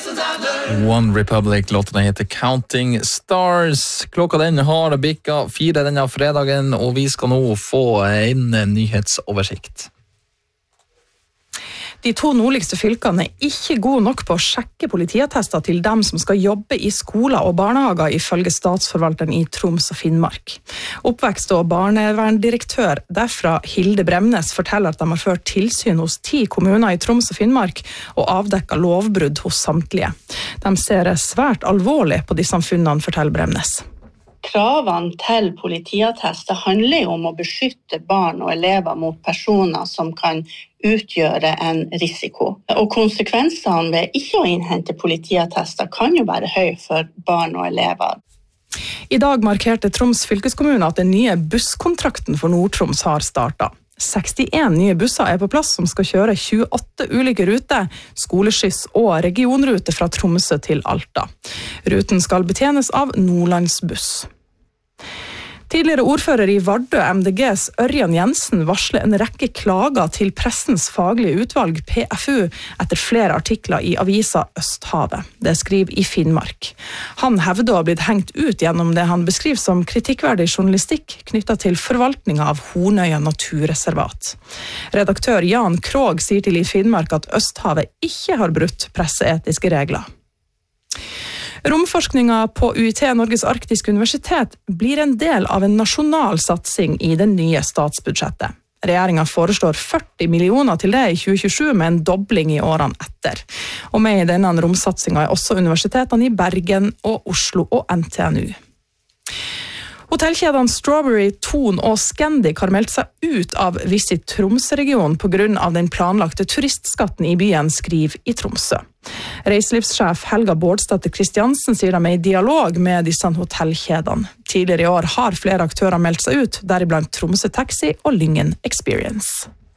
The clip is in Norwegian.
One Republic, låten heter Counting Stars. Klokka den har bikka 4 denne fredagen, og vi skal nå få inn en nyhetsoversikt. De 2 nordligste fylkene er ikke gode nok på å sjekke politiattester til dem som skal jobbe i skoler og barnehager, ifølge statsforvalteren i Troms og Finnmark. Oppvekst- og barneverndirektør derfra Hilde Bremnes forteller at de har ført tilsyn hos 10 kommuner i Troms og Finnmark og avdekket lovbrudd hos samtlige. De ser svært alvorlig på disse funnene, forteller Bremnes. Kravene til politiattester handler jo om å beskytte barn og elever mot personer som kan utgjøre en risiko. Og konsekvensene ved ikke å innhente politiattester kan jo være høy for barn og elever. I dag markerte Troms fylkeskommune at den nye busskontrakten for Nord-Troms har startet. 61 nye busser er på plass som skal kjøre 28 ulike ruter, skoleskyss og regionruter fra Tromsø til Alta. Ruten skal betjenes av Nordlandsbuss. Tidligere ordfører i Vardø, MDGs Ørjan Jensen, varsler en rekke klager til pressens faglige utvalg, PFU, etter flere artikler i avisa Østhavet. Det skriver i Finnmark. Han hevder å ha blitt hengt ut gjennom det han beskriver som kritikkverdig journalistikk knyttet til forvaltninga av Hornøya naturreservat. Redaktør Jan Krog sier til i Finnmark at Østhavet ikke har brutt presseetiske regler. Romforskninga på UiT Norges Arktiske Universitet blir en del av en nasjonal satsing i det nye statsbudsjettet. Regjeringen foreslår 40 millioner til det i 2027 med en dobling i årene etter. Og med i denne romsatsinga er også universitetene i Bergen og Oslo og NTNU. Hotellkjedene Strawberry, Thon og Scandic har meldt seg ut av Visit Tromsø-regionen på grunn av den planlagte turistskatten i byen, skriver i Tromsø. Reiselivssjef Helga Bårdstad Kristiansen sier de er i dialog med disse hotellkjedene. Tidligere i år har flere aktører meldt seg ut, deriblant Tromsø Taxi og Lyngen Experience.